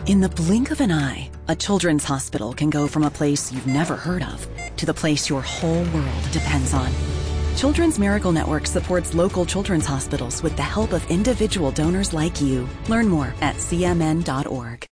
In the blink of an eye, a children's hospital can go from a place you've never heard of to the place your whole world depends on. Children's Miracle Network supports local children's hospitals with the help of individual donors like you. Learn more at cmn.org.